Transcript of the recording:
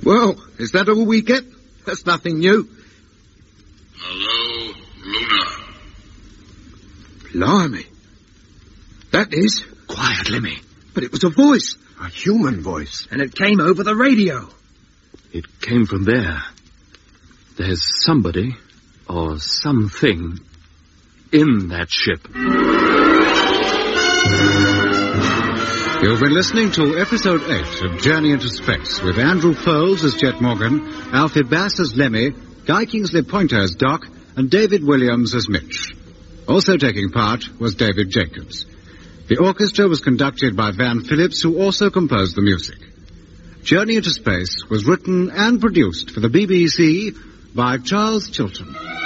Well, is that all we get? That's nothing new. Hello, Luna. Blimey. That is... Quiet, Lemmy. But it was a voice. A human voice. And it came over the radio. It came from there. There's somebody, or something, in that ship. You've been listening to Episode 8 of Journey into Space, with Andrew Foles as Jet Morgan, Alfie Bass as Lemmy, Guy Kingsley Pointer as Doc, and David Williams as Mitch. Also taking part was David Jacobs. The orchestra was conducted by Van Phillips, who also composed the music. Journey into Space was written and produced for the BBC by Charles Chilton.